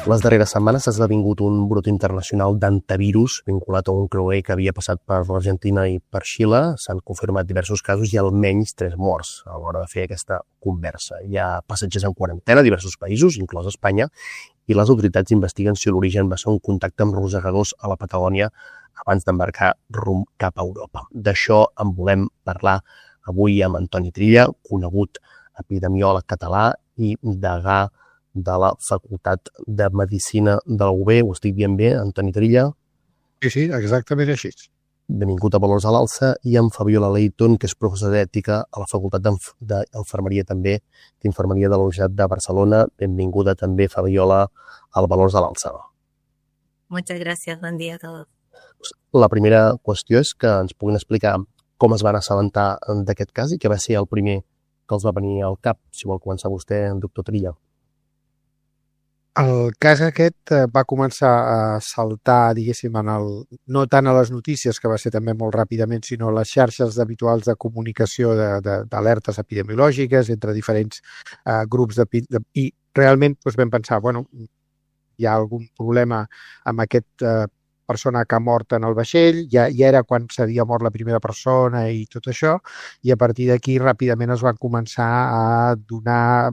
Les darreres setmanes s'ha esdevingut un brot internacional d'antivirus vinculat a un creuer que havia passat per l'Argentina i per Xile. S'han confirmat diversos casos i almenys 3 morts a l'hora de fer aquesta conversa. Hi ha passatgers en quarantena a diversos països, inclòs Espanya, i les autoritats investiguen si l'origen va ser un contacte amb rosegadors a la Patagònia abans d'embarcar rumb cap a Europa. D'això en volem parlar avui amb Antoni Trilla, conegut epidemiòleg català i degà de la Facultat de Medicina de la UB. Ho estic dient bé, Antoni Trilla? Sí, exactament així. Benvingut a Valors a l'Alça, i amb Fabiola Leighton, que és professora d'ètica a la Facultat d'Infermeria també, d'Infermeria de la Universitat de Barcelona. Benvinguda també, Fabiola, al Valors a l'Alça. Muchas gracias, buen día a todos. La primera qüestió és que ens puguin explicar com es van assabentar d'aquest cas i què va ser el primer que els va venir al cap. Si vol començar vostè, doctor Trilla. El cas aquest va començar a saltar, diguéssim, no tant a les notícies, que va ser també molt ràpidament, sinó a les xarxes habituals de comunicació d'alertes epidemiològiques entre diferents grups i realment vam pensar, hi ha algun problema amb aquest persona que ha mort en el vaixell, ja era quan s'havia mort la primera persona i tot això, i a partir d'aquí ràpidament es van començar a donar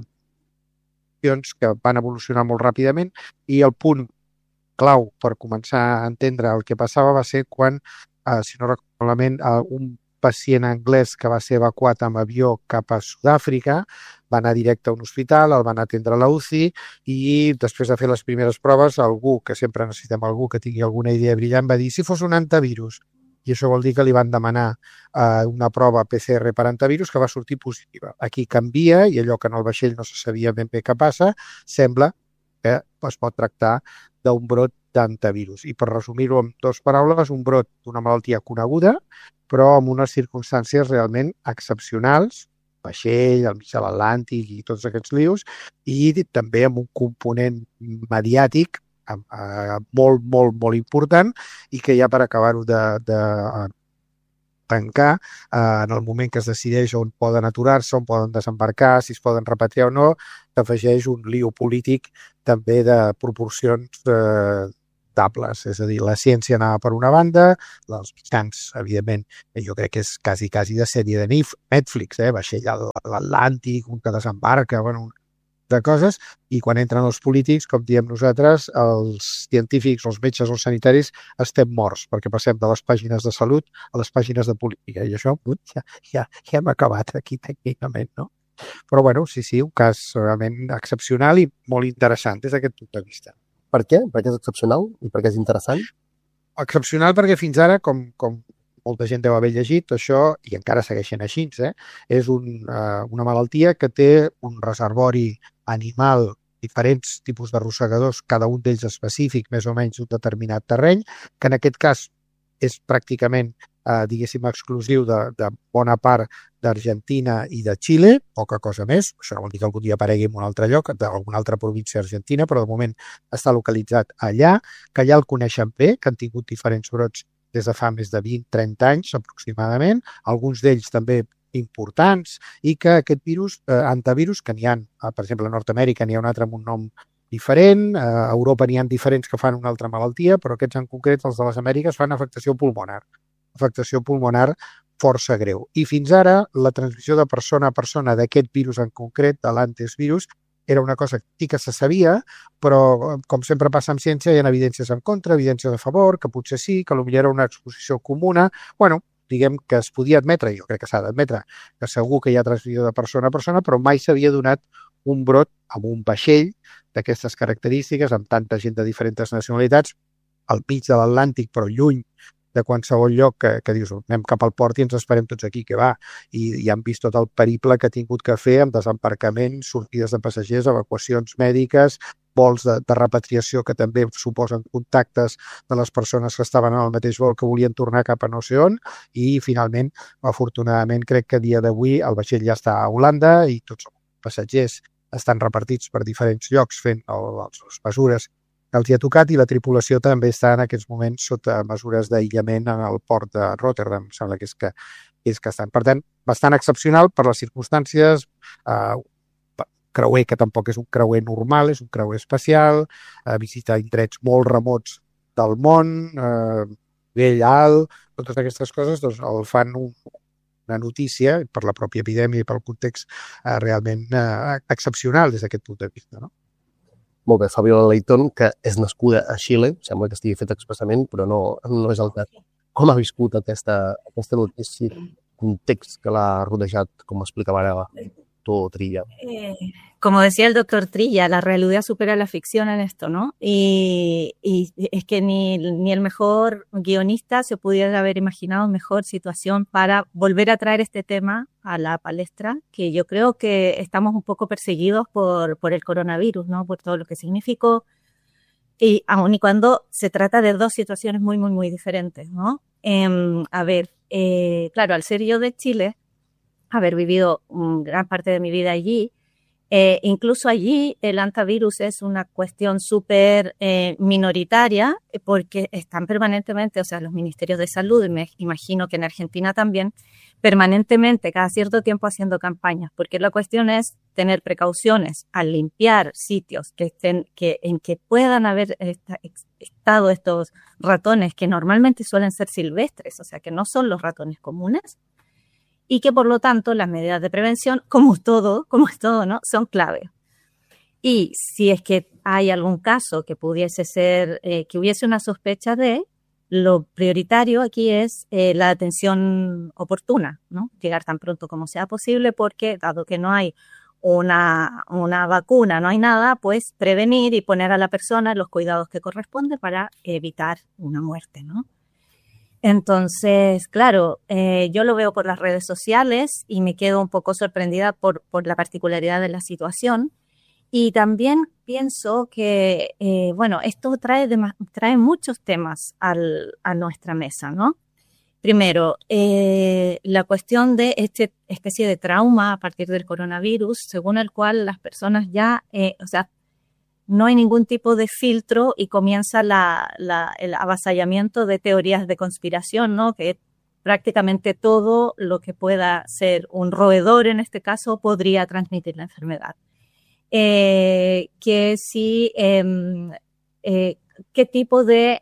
que van evolucionar molt ràpidament, i el punt clau per començar a entendre el que passava va ser quan, si no recordo malament, un pacient anglès que va ser evacuat amb avió cap a Sud-àfrica va anar directe a un hospital, el van atendre a la UCI, i després de fer les primeres proves, algú, que sempre necessitem algú que tingui alguna idea brillant, va dir, si fos un antivirus, i això vol dir que li van demanar una prova PCR per antivirus que va sortir positiva. Aquí canvia, i allò que en el vaixell no se sabia ben bé què passa, sembla que es pot tractar d'un brot d'antivirus. I per resumir-ho en 2 paraules, un brot d'una malaltia coneguda, però amb unes circumstàncies realment excepcionals, vaixell, al mig de l'Atlàntic i tots aquests lius, i també amb un component mediàtic molt important, i que ja per acabar-ho de tancar, en el moment que es decideix on poden aturar-se, on poden desembarcar, si es poden repatriar o no, s'afegeix un lío polític també de proporcions dables. És a dir, la ciència anava per una banda, els mitjans, evidentment, jo crec que és quasi de sèrie de Netflix, vaixell a l'Atlàntic, un que desembarca, de coses, i quan entren els polítics, com diem nosaltres, els científics, els metges, els sanitaris, estem morts, perquè passem de les pàgines de salut a les pàgines de política, i això ja hem acabat aquí tècnicament, no? Però sí, un cas realment excepcional i molt interessant des d'aquest punt de vista. Per què? Per què és excepcional i per què és interessant? Excepcional perquè fins ara, com molta gent deu haver llegit, això, i encara segueixen així, és una malaltia que té un reservori animal, diferents tipus de rosegadors, cada un d'ells específic, més o menys un determinat terreny, que en aquest cas és pràcticament, diguéssim, exclusiu de bona part d'Argentina i de Xile, poca cosa més. Això no vol dir que algun dia aparegui en un altre lloc, d'alguna altra província argentina, però de moment està localitzat allà, que allà el coneixen bé, que han tingut diferents brots des de fa més de 20-30 anys aproximadament, alguns d'ells també importants, i que aquest virus, antivirus, que n'hi ha, per exemple, a Nord-Amèrica n'hi ha un altre amb un nom diferent, a Europa n'hi ha diferents que fan una altra malaltia, però aquests en concret, els de les Amèriques, fan afectació pulmonar força greu. I fins ara, la transmissió de persona a persona d'aquest virus en concret, de l'antivirus, era una cosa que sí que se sabia, però com sempre passa amb ciència, hi ha evidències en contra, evidències a favor, que potser sí, que potser era una exposició comuna. Diguem que es podia admetre, jo crec que s'ha d'admetre, que segur que hi ha transmissió de persona a persona, però mai s'havia donat un brot amb un vaixell d'aquestes característiques, amb tanta gent de diferents nacionalitats, al mig de l'Atlàntic, però lluny de qualsevol lloc que dius, anem cap al port i ens esperem tots aquí, que va, i han vist tot el periple que ha tingut que fer amb desembarcaments, sortides de passatgers, evacuacions mèdiques, vols de repatriació que també suposen contactes de les persones que estaven en el mateix vol que volien tornar cap a no sé on, i finalment, afortunadament, crec que a dia d'avui el vaixell ja està a Holanda i tots els passatgers estan repartits per diferents llocs fent les mesures que els hi ha tocat, i la tripulació també està en aquests moments sota mesures d'aïllament en el port de Rotterdam, sembla que és que estan. Per tant, bastant excepcional per les circumstàncies, creuer que tampoc és un creuer normal, és un creuer espacial, visitar indrets molt remots del món, nivell alt, totes aquestes coses doncs el fan una notícia, per la pròpia epidèmia i pel context realment excepcional des d'aquest punt de vista, no? Molt bé, Fabiola Leighton, que és nascuda a Xile, sembla que estigui fet expressament, però no és el cas. Com ha viscut aquesta notícia, el context que l'ha rodejat, com explicava ara doctor Trilla? Como decía el doctor Trilla, la realidad supera la ficción en esto, ¿no? Y es que ni el mejor guionista se pudiera haber imaginado mejor situación para volver a traer este tema a la palestra, que yo creo que estamos un poco perseguidos por el coronavirus, ¿no? Por todo lo que significó, y aun y cuando se trata de dos situaciones muy, muy, muy diferentes, ¿no? Claro, al ser yo de Chile, haber vivido gran parte de mi vida allí, incluso allí el hantavirus es una cuestión súper minoritaria porque están permanentemente, o sea, los ministerios de salud, me imagino que en Argentina también, permanentemente, cada cierto tiempo haciendo campañas, porque la cuestión es tener precauciones al limpiar sitios en que puedan haber estado estos ratones que normalmente suelen ser silvestres, o sea, que no son los ratones comunes, y que por lo tanto las medidas de prevención, como es todo, ¿no?, son clave. Y si es que hay algún caso que pudiese ser, que hubiese una sospecha de, lo prioritario aquí es la atención oportuna, ¿no? Llegar tan pronto como sea posible, porque dado que no hay una vacuna, no hay nada, pues prevenir y poner a la persona los cuidados que corresponden para evitar una muerte, ¿no? Entonces, claro, yo lo veo por las redes sociales y me quedo un poco sorprendida por la particularidad de la situación. Y también pienso que, esto trae muchos temas a nuestra mesa, ¿no? Primero, la cuestión de esta especie de trauma a partir del coronavirus, según el cual las personas ya, no hay ningún tipo de filtro y comienza el avasallamiento de teorías de conspiración, ¿no? Que prácticamente todo lo que pueda ser un roedor, en este caso, podría transmitir la enfermedad. ¿Qué tipo de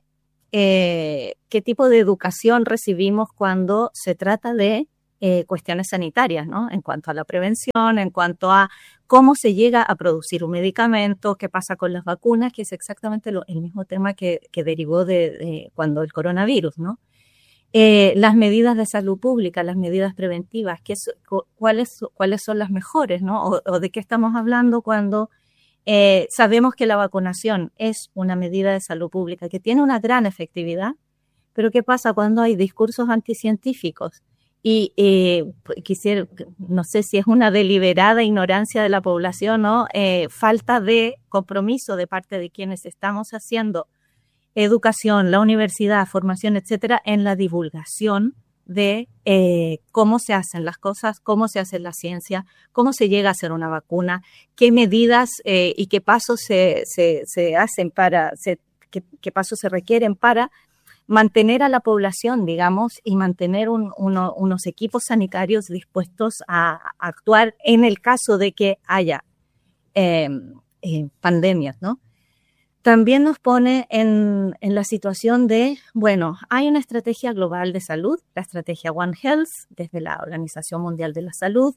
educación recibimos cuando se trata de cuestiones sanitarias, ¿no? En cuanto a la prevención, en cuanto a cómo se llega a producir un medicamento, qué pasa con las vacunas, que es exactamente el mismo tema que derivó de cuando el coronavirus, ¿no? Las medidas de salud pública, las medidas preventivas, cuáles son las mejores, ¿no? O de qué estamos hablando cuando sabemos que la vacunación es una medida de salud pública que tiene una gran efectividad, pero ¿qué pasa cuando hay discursos anticientíficos? Y no sé si es una deliberada ignorancia de la población, ¿no? Falta de compromiso de parte de quienes estamos haciendo educación, la universidad, formación, etcétera, en la divulgación de cómo se hacen las cosas, cómo se hace la ciencia, cómo se llega a hacer una vacuna, qué medidas y qué pasos se hacen qué pasos se requieren para mantener a la población, digamos, y mantener unos equipos sanitarios dispuestos a actuar en el caso de que haya pandemias, ¿no? También nos pone en la situación de, hay una estrategia global de salud, la estrategia One Health, desde la Organización Mundial de la Salud,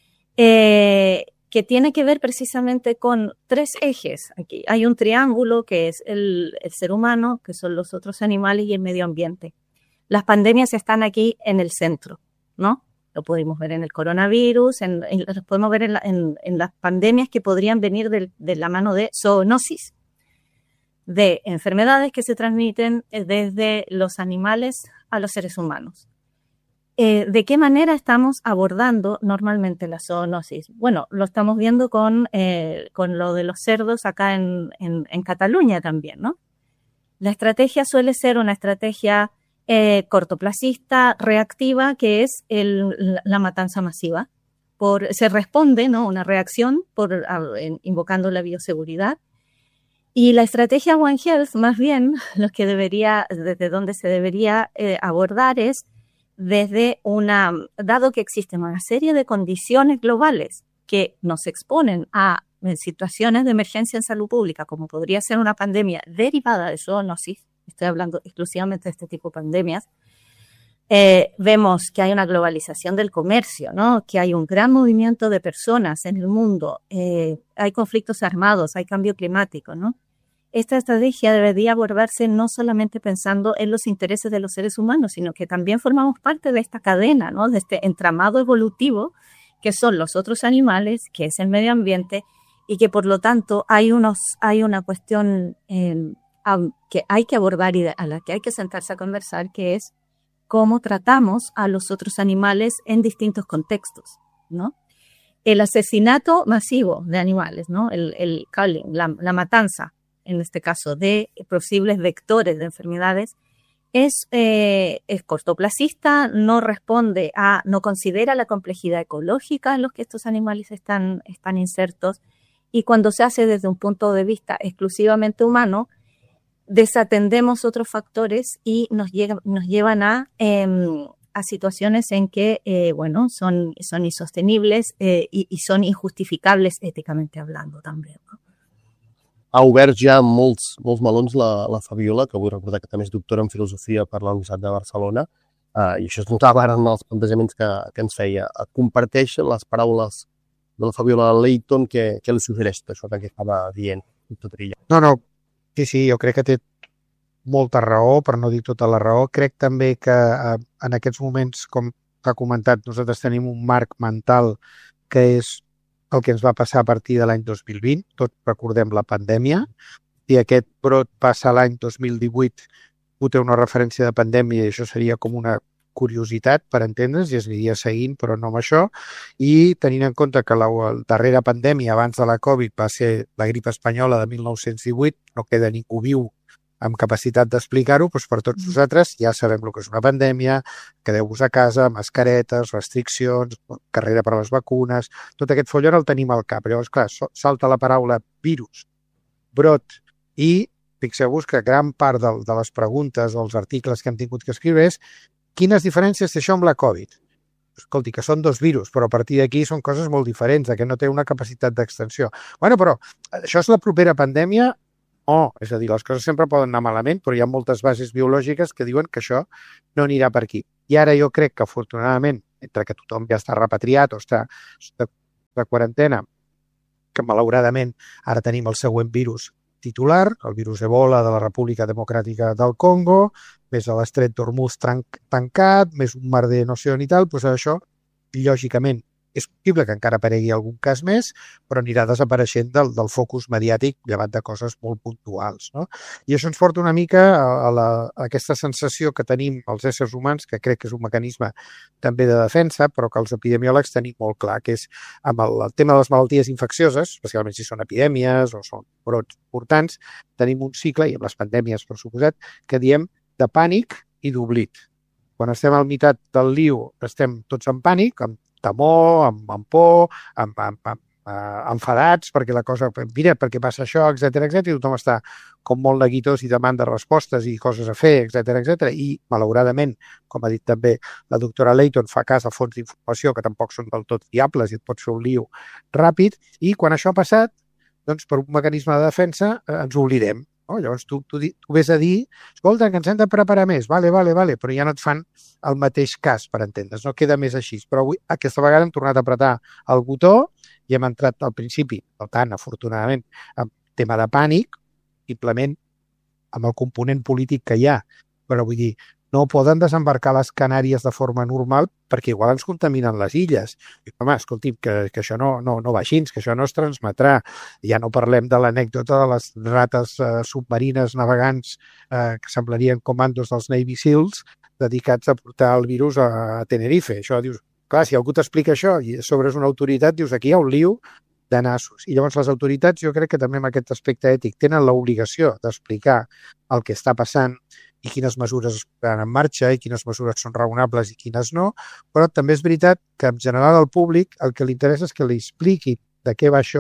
que tiene que ver precisamente con 3 ejes. Aquí hay un triángulo que es el ser humano, que son los otros animales y el medio ambiente. Las pandemias están aquí en el centro, ¿no? Lo podemos ver en el coronavirus, lo podemos ver en las pandemias que podrían venir de la mano de zoonosis, de enfermedades que se transmiten desde los animales a los seres humanos. ¿De qué manera estamos abordando normalmente la zoonosis? Bueno, lo estamos viendo con lo de los cerdos acá en Cataluña también, ¿no? La estrategia suele ser una estrategia cortoplacista, reactiva, que es la matanza masiva. Se responde, ¿no?, una reacción invocando la bioseguridad. Y la estrategia One Health, más bien, desde donde se debería abordar es dado que existen una serie de condiciones globales que nos exponen a situaciones de emergencia en salud pública, como podría ser una pandemia derivada de zoonosis, estoy hablando exclusivamente de este tipo de pandemias, vemos que hay una globalización del comercio, ¿no? Que hay un gran movimiento de personas en el mundo, hay conflictos armados, hay cambio climático, ¿no? Esta estrategia debería abordarse no solamente pensando en los intereses de los seres humanos, sino que también formamos parte de esta cadena, ¿no? De este entramado evolutivo que son los otros animales, que es el medio ambiente, y que por lo tanto hay una cuestión que hay que abordar y a la que hay que sentarse a conversar, que es cómo tratamos a los otros animales en distintos contextos, ¿no? El asesinato masivo de animales, ¿no? El culling, la matanza, en este caso, de posibles vectores de enfermedades, es cortoplacista, no considera la complejidad ecológica en los que estos animales están insertos, y cuando se hace desde un punto de vista exclusivamente humano, desatendemos otros factores y nos llevan a situaciones en que, son insostenibles y son injustificables éticamente hablando també, no? Ha obert ja molts melons la Fabiola, que vull recordar que també és doctora en filosofia per la Universitat de Barcelona, i això es notava ara en els plantejaments que ens feia. Comparteix les paraules de la Fabiola Leighton, que li suggereix tot això que estava dient, doctor Trilla. No, sí, jo crec que té molta raó, per no dir tota la raó. Crec també que en aquests moments, com s'ha comentat, nosaltres tenim un marc mental que és el que ens va passar a partir de l'any 2020, tots recordem la pandèmia, i aquest brot passa l'any 2018, ho té una referència de pandèmia i això seria com una curiositat per entendre's, i es aniria seguint, però no amb això, i tenint en compte que la darrera pandèmia abans de la Covid va ser la grip espanyola de 1918, no queda ningú viu amb capacitat d'explicar-ho, doncs per tots nosaltres ja sabem el que és una pandèmia, quedeu-vos a casa, mascaretes, restriccions, carrera per a les vacunes, tot aquest follon el tenim al cap. Llavors, clar, salta la paraula virus, brot, i fixeu-vos que gran part de les preguntes o els articles que hem tingut que escriure és quines diferències té això amb la Covid? Escolti, que són dos virus, però a partir d'aquí són coses molt diferents, que no té una capacitat d'extensió. Bueno, però això és la propera pandèmia? No, és a dir, les coses sempre poden anar malament, però hi ha moltes bases biològiques que diuen que això no anirà per aquí. I ara jo crec que, afortunadament, entre que tothom ja està repatriat o està de quarantena, que malauradament ara tenim el següent virus titular, el virus Ebola de la República Democràtica del Congo, més l'estret d'Hormuz tancat, més un merder no sé on i tal, doncs això, lògicament, és possible que encara aparegui algun cas més, però anirà desapareixent del focus mediàtic llevat de coses molt puntuals, no? I això ens porta una mica a aquesta sensació que tenim els éssers humans, que crec que és un mecanisme també de defensa, però que els epidemiòlegs tenim molt clar, que és amb el tema de les malalties infeccioses, especialment si són epidèmies o són brots importants, tenim un cicle, i amb les pandèmies, per suposat, que diem de pànic i d'oblit. Quan estem al meitat del liu, estem tots en pànic, amb temor, amb por, enfadats perquè la cosa, mira, perquè passa això, etc, i tothom està com molt neguitós i demanda respostes i coses a fer, etc. I, malauradament, com ha dit també la doctora Leighton, fa cas a fonts d'informació que tampoc són del tot fiables i et pot fer un liu ràpid, i quan això ha passat, doncs per un mecanisme de defensa ens oblidem. Llavors tu vés a dir, escolta, que ens hem de preparar més, vale, però ja no et fan el mateix cas, per entendre's, no queda més així. Però avui, aquesta vegada hem tornat a apretar el botó i hem entrat al principi, per tant, afortunadament, amb tema de pànic, simplement amb el component polític que hi ha. Però vull dir, no poden desembarcar les Canàries de forma normal perquè igual ens contaminen les illes. I, home, escolti'm, que això no va així, que això no es transmetrà. Ja no parlem de l'anècdota de les rates submarines navegants que semblarien comandos dels Navy Seals dedicats a portar el virus a Tenerife. Això dius, clar, si algú t'explica això i sobre és una autoritat, dius, aquí hi ha un liu de nassos. I llavors les autoritats, jo crec que també amb aquest aspecte ètic tenen l'obligació d'explicar el que està passant i quines mesures es posaran en marxa i quines mesures són raonables i quines no, però també és veritat que en general al públic el que li interessa és que li expliqui de què va això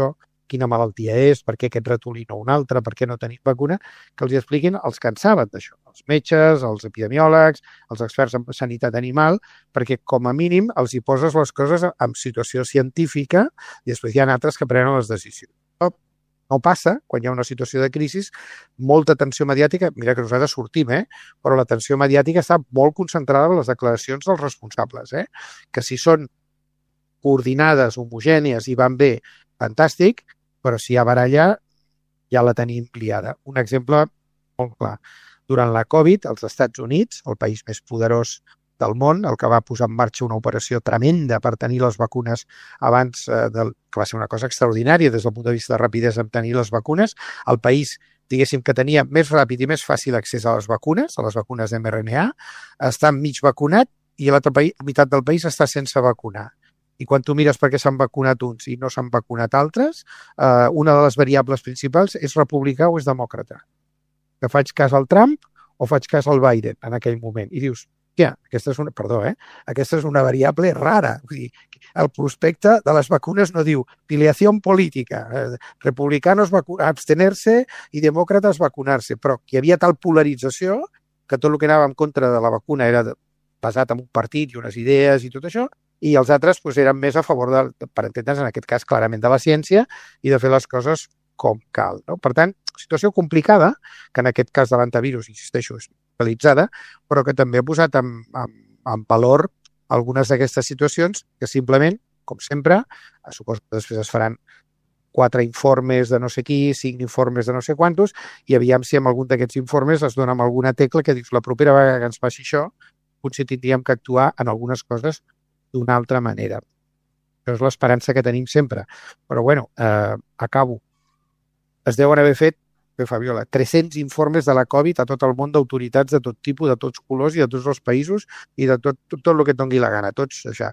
quina malaltia és, per què aquest ratolí no un altre, per què no tenim vacuna, que els expliquin els que en saben d'això, els metges, els epidemiòlegs, els experts en sanitat animal, perquè com a mínim els hi poses les coses en situació científica i després hi ha altres que prenen les decisions. No passa, quan hi ha una situació de crisi, molta atenció mediàtica, mira que nosaltres sortim, però l'atenció mediàtica està molt concentrada en les declaracions dels responsables, que si són coordinades, homogènies i van bé, fantàstic, però si hi ha baralla ja la tenim liada. Un exemple molt clar. Durant la Covid, als Estats Units, el país més poderós del món, el que va posar en marxa una operació tremenda per tenir les vacunes abans, que va ser una cosa extraordinària des del punt de vista de rapidesa en tenir les vacunes, el país, diguéssim, que tenia més ràpid i més fàcil accés a les vacunes mRNA, està mig vacunat i l'altra meitat del país està sense vacunar. I quan tu mires per què s'han vacunat uns i no s'han vacunat altres, una de les variables principals és republicà o és demòcrata. Que faig cas al Trump o faig cas al Biden en aquell moment. I dius, aquesta és una variable rara. Vull dir, el prospecte de les vacunes no diu filiació política, republicanos abstener-se i demòcrates vacunar-se, però hi havia tal polarització que tot el que anava en contra de la vacuna era basat en un partit i unes idees i tot això, i els altres eren més a favor, per entendre's, en aquest cas clarament de la ciència i de fer les coses com cal. No? Per tant, situació complicada, que en aquest cas de l'antivirus, insisteixo, és localitzada, però que també ha posat en valor algunes d'aquestes situacions que simplement, com sempre, suposo que després es faran 4 informes de no sé qui, 5 informes de no sé quantos, i aviam si amb algun d'aquests informes es dona amb alguna tecla que dius la propera vegada que ens passi això, potser tindríem que actuar en algunes coses d'una altra manera. Això és l'esperança que tenim sempre. Però, acabo. Es deuen haver fet, Fabiola, 300 informes de la Covid a tot el món d'autoritats de tot tipus, de tots colors i de tots els països i de tot el que et doni la gana, tots això.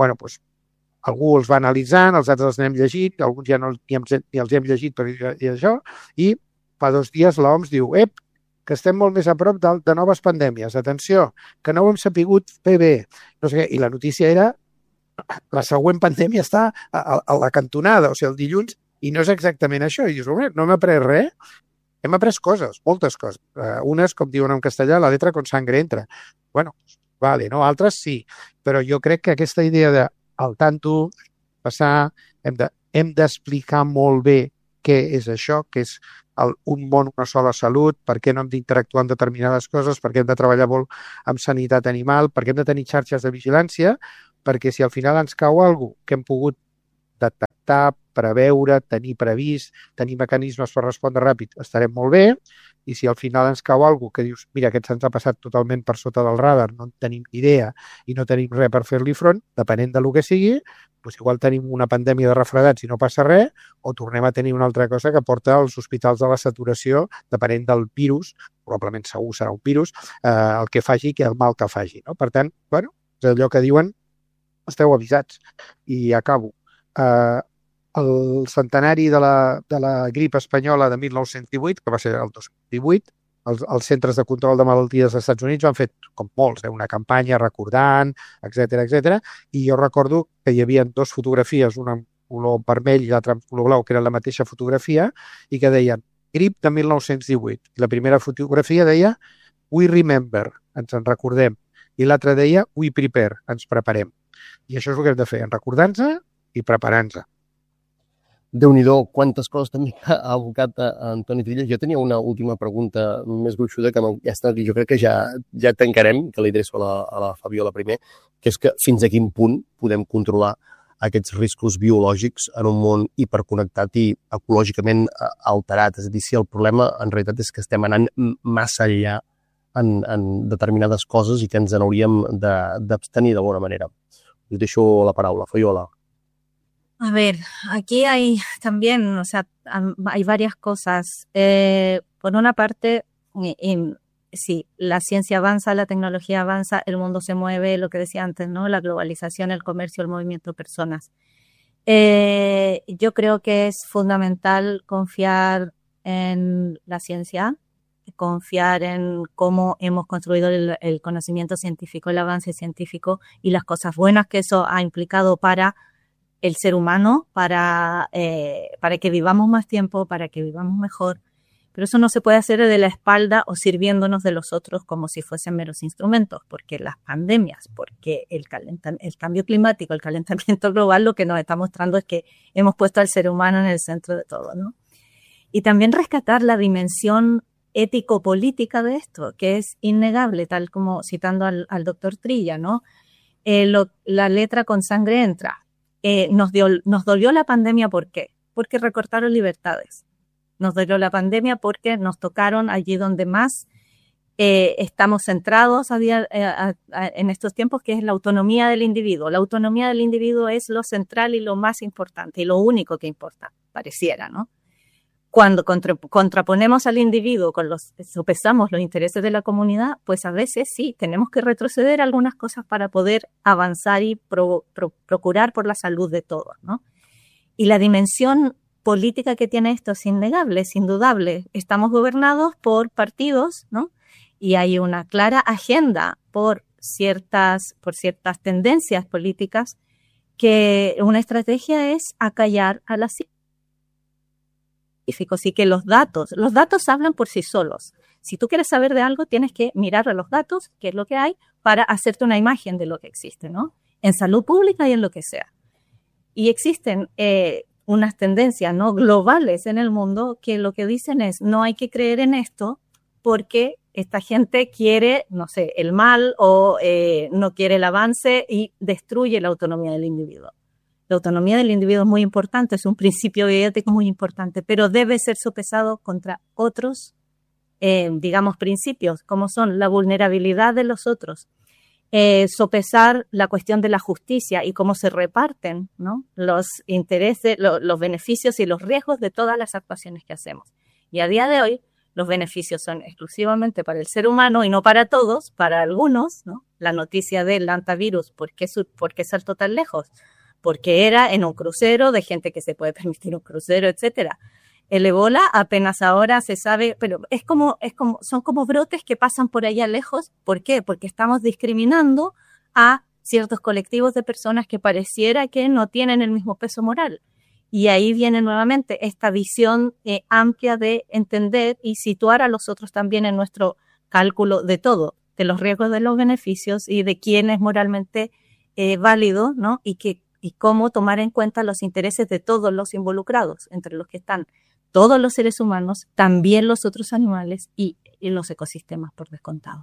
Algú els va analitzant, els altres els anem llegint, alguns ja no ni els hem llegit per això, i fa 2 dies l'OMS diu, que estem molt més a prop de noves pandèmies, atenció, que no ho hem sapigut fer bé, no sé què, i la notícia era la següent pandèmia està a la cantonada, o sigui, el dilluns, i no és exactament això, i dius, no hem après res, hem après coses, moltes coses, unes, com diuen en castellà, la letra con sangre entra, vale, no? Altres sí, però jo crec que aquesta idea de al tanto, passar, hem d'explicar molt bé què és això, què és un món, una sola salut, per què no hem d'interactuar en determinades coses, per què hem de treballar molt amb sanitat animal, per què hem de tenir xarxes de vigilància, perquè si al final ens cau alguna cosa que hem pogut detectar, preveure, tenir previst, tenir mecanismes per respondre ràpid, estarem molt bé, i si al final ens cau alguna cosa que dius, mira, aquest se'ns ha passat totalment per sota del radar, no en tenim idea i no tenim res per fer-li front, depenent del que sigui, doncs igual tenim una pandèmia de refredats i no passa res, o tornem a tenir una altra cosa que porta als hospitals de la saturació, depenent del virus, probablement segur serà un virus, el que faci, que el mal que faci. No? Per tant, és allò que diuen, esteu avisats. I acabo. El centenari de la grip espanyola de 1918, que va ser el 2018, els centres de control de malalties dels Estats Units van fer, com molts, una campanya recordant, etc. I jo recordo que hi havia 2 fotografies, una en color vermell i l'altra en color blau, que era la mateixa fotografia, i que deien grip de 1918. I la primera fotografia deia we remember, ens en recordem, i l'altra deia we prepare, ens preparem. I això és el que hem de fer, recordar-nos i preparant-nos. Déu-n'hi-do, quantes coses també ha abocat Antoni Trilles. Jo tenia una última pregunta més gruixuda que jo crec que ja tancarem, que li adreço a la Fabiola primer, que és que fins a quin punt podem controlar aquests riscos biològics en un món hiperconnectat i ecològicament alterat. És a dir, si el problema en realitat és que estem anant massa enllà en determinades coses i que ens n'hauríem d'abstenir d'alguna manera. Us deixo la paraula, Fabiola. A ver, aquí hay también, hay varias cosas. Por una parte, sí, la ciencia avanza, la tecnología avanza, el mundo se mueve, lo que decía antes, ¿no? La globalización, el comercio, el movimiento de personas. Yo creo que es fundamental confiar en la ciencia, confiar en cómo hemos construido el conocimiento científico, el avance científico y las cosas buenas que eso ha implicado para el ser humano para que vivamos más tiempo, para que vivamos mejor. Pero eso no se puede hacer de la espalda o sirviéndonos de los otros como si fuesen meros instrumentos, porque las pandemias, porque el cambio climático, el calentamiento global, lo que nos está mostrando es que hemos puesto al ser humano en el centro de todo, ¿no? Y también rescatar la dimensión ético-política de esto, que es innegable, tal como citando al doctor Trilla, ¿no? La letra con sangre entra. Nos dolió la pandemia, ¿por qué? Porque recortaron libertades. Nos dolió la pandemia porque nos tocaron allí donde más estamos centrados en estos tiempos, que es la autonomía del individuo. La autonomía del individuo es lo central y lo más importante y lo único que importa, pareciera, ¿no? Cuando contraponemos al individuo sopesamos los intereses de la comunidad, pues a veces sí, tenemos que retroceder algunas cosas para poder avanzar y procurar por la salud de todos, ¿no? Y la dimensión política que tiene esto es innegable, es indudable. Estamos gobernados por partidos, ¿no? Y hay una clara agenda por ciertas tendencias políticas, que una estrategia es acallar a la científicos, y que los datos hablan por sí solos. Si tú quieres saber de algo, tienes que mirar a los datos, qué es lo que hay, para hacerte una imagen de lo que existe, ¿no? En salud pública y en lo que sea. Y existen unas tendencias, ¿no?, globales en el mundo, que lo que dicen es: no hay que creer en esto porque esta gente quiere, no sé, el mal o no quiere el avance y destruye la autonomía del individuo. La autonomía del individuo es muy importante, es un principio ético muy importante, pero debe ser sopesado contra otros, digamos, principios, como son la vulnerabilidad de los otros, sopesar la cuestión de la justicia y cómo se reparten, ¿no?, los intereses, los beneficios y los riesgos de todas las actuaciones que hacemos. Y a día de hoy, los beneficios son exclusivamente para el ser humano y no para todos, para algunos, ¿no? La noticia del hantavirus, ¿por qué saltó tan lejos? Porque era en un crucero de gente que se puede permitir un crucero, etcétera. El ébola apenas ahora se sabe, pero son como brotes que pasan por allá lejos. ¿Por qué? Porque estamos discriminando a ciertos colectivos de personas que pareciera que no tienen el mismo peso moral. Y ahí viene nuevamente esta visión amplia de entender y situar a los otros también en nuestro cálculo de todo, de los riesgos, de los beneficios y de quién es moralmente válido, ¿no? Y cómo tomar en cuenta los intereses de todos los involucrados, entre los que están todos los seres humanos, también los otros animales y los ecosistemes, por descontado.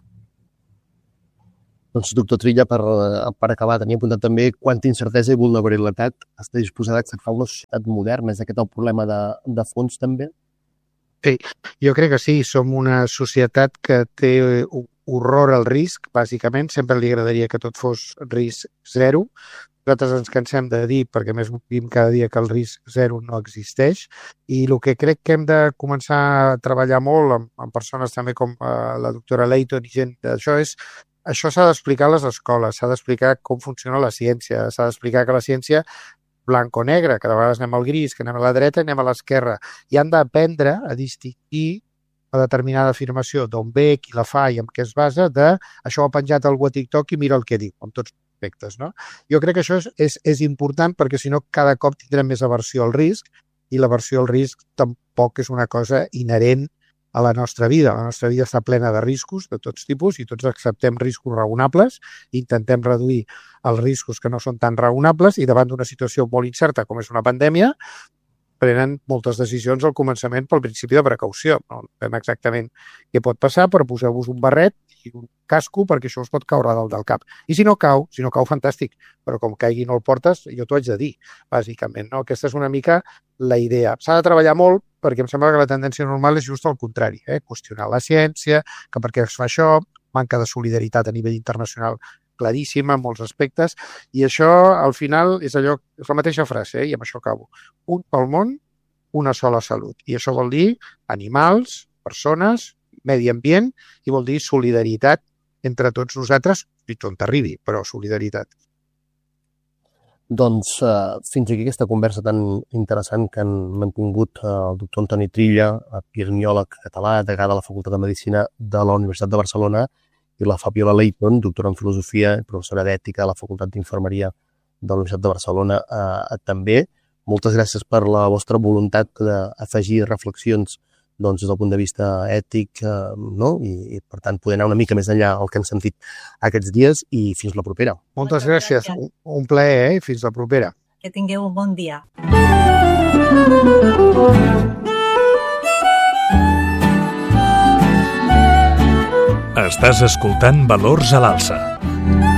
Doncs, doctor Trilla, per acabar, tenia apuntat també quanta incertesa i vulnerabilitat està disposada a acceptar una societat moderna. És aquest el problema de fons, també? Sí, jo crec que sí. Som una societat que té horror al risc, bàsicament. Sempre li agradaria que tot fos risc zero. Nosaltres ens cansem de dir, perquè més vivim cada dia, que el risc zero no existeix, i el que crec que hem de començar a treballar molt amb persones també com la doctora Leighton i gent d'això és: això s'ha d'explicar a les escoles, s'ha d'explicar com funciona la ciència, s'ha d'explicar que la ciència blanc o negre, que de vegades anem al gris, que anem a la dreta i anem a l'esquerra, i han d'aprendre a distingir una determinada afirmació d'on ve, qui la fa i en què es basa, de això ho ha penjat algú a TikTok i mira el que diu, amb tots els aspectes, no? Jo crec que això és important, perquè si no cada cop tindrem més aversió al risc, i l'aversió al risc tampoc és una cosa inherent a la nostra vida. La nostra vida està plena de riscos de tots tipus i tots acceptem riscos raonables, intentem reduir els riscos que no són tan raonables, i davant d'una situació molt incerta com és una pandèmia, prenen moltes decisions al començament pel principi de precaució. No sabem exactament què pot passar, però poseu-vos un barret i un casco perquè això us pot caure dalt del cap. I si no cau, fantàstic, però com caigui no el portes, jo t'ho haig de dir, bàsicament, no? Aquesta és una mica la idea. S'ha de treballar molt, perquè em sembla que la tendència normal és just al contrari, qüestionar la ciència, que per què es fa això, manca de solidaritat a nivell internacional claríssima en molts aspectes, i això al final és allò, és la mateixa frase, i amb això acabo: un pel món, una sola salut. I això vol dir animals, persones, medi ambient, i vol dir solidaritat entre tots nosaltres, i on t'arribi, però solidaritat. Doncs fins aquí aquesta conversa tan interessant que han mantingut el doctor Antoni Trilla, epidemiòleg català, degà de la Facultat de Medicina de la Universitat de Barcelona, i la Fabiola Leighton, doctora en Filosofia i professora d'Ètica a la Facultat d'Infermeria de la Universitat de Barcelona també. Moltes gràcies per la vostra voluntat d'afegir reflexions doncs, des del punt de vista ètic, no? I per tant poder anar una mica més enllà del que hem sentit aquests dies i fins la propera. Moltes gràcies. Un plaer, Fins la propera. Que tingueu un bon dia. Estàs escoltant Valors a l'Alça.